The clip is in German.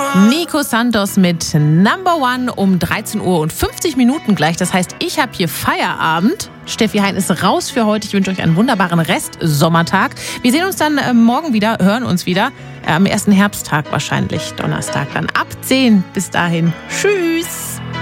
Nico Santos mit Number One um 13 Uhr und 50 Minuten gleich. Das heißt, ich habe hier Feierabend. Steffi Hein ist raus für heute. Ich wünsche euch einen wunderbaren Rest-Sommertag. Wir sehen uns dann morgen wieder, hören uns wieder. Am ersten Herbsttag wahrscheinlich, Donnerstag dann ab 10. Bis dahin. Tschüss.